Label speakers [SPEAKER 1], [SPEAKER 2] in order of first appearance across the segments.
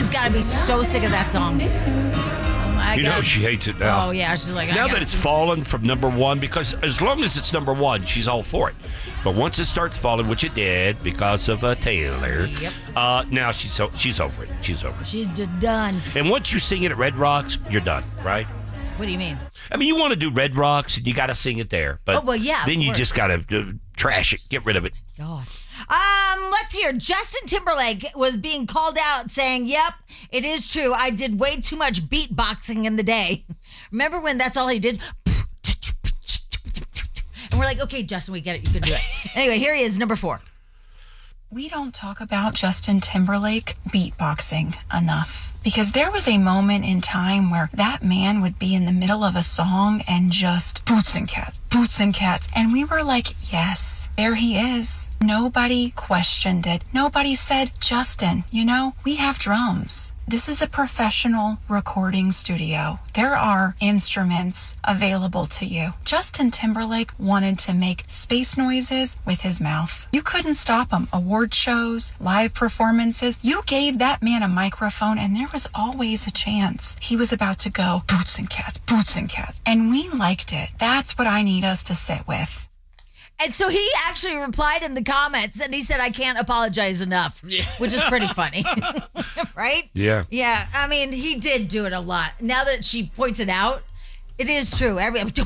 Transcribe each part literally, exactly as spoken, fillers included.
[SPEAKER 1] she's got to be so sick of that song. Oh,
[SPEAKER 2] you know she hates it now.
[SPEAKER 1] Oh, yeah. She's like, I
[SPEAKER 2] now that it's fallen from number one, because as long as it's number one, she's all for it. But once it starts falling, which it did because of uh, Taylor,
[SPEAKER 1] Yep.
[SPEAKER 2] uh, now she's so, she's over it. She's over it.
[SPEAKER 1] She's d- done.
[SPEAKER 2] And once you sing it at Red Rocks, you're done, right?
[SPEAKER 1] What do you mean?
[SPEAKER 2] I mean, you want to do Red Rocks, you got to sing it there. But
[SPEAKER 1] oh, well, yeah.
[SPEAKER 2] then you just got to uh, trash it, get rid of it.
[SPEAKER 1] God. Um, let's hear. Justin Timberlake was being called out saying, yep, it is true. I did way too much beatboxing in the day. Remember when that's all he did? And we're like, okay, Justin, we get it. You can do it. Anyway, here he is, number four.
[SPEAKER 3] We don't talk about Justin Timberlake beatboxing enough. Because there was a moment in time where that man would be in the middle of a song and just boots and cats, boots and cats. And we were like, yes, there he is. Nobody questioned it. Nobody said, Justin, you know, we have drums. This is a professional recording studio. There are instruments available to you. Justin Timberlake wanted to make space noises with his mouth. You couldn't stop him. Award shows, live performances. You gave that man a microphone and there was always a chance he was about to go boots and cats, boots and cats. And we liked it. That's what I need us to sit with.
[SPEAKER 1] And so he actually replied in the comments and he said, I can't apologize enough, yeah. Which is pretty funny. Right?
[SPEAKER 2] Yeah.
[SPEAKER 1] Yeah. I mean, he did do it a lot. Now that she points it out, it is true. Every Okay,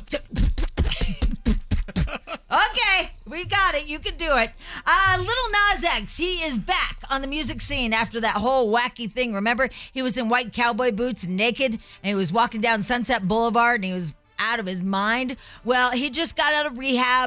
[SPEAKER 1] we got it. You can do it. Uh, Little Nas X, he is back on the music scene after that whole wacky thing. Remember, he was in white cowboy boots and naked, and he was walking down Sunset Boulevard, and he was out of his mind. Well, he just got out of rehab.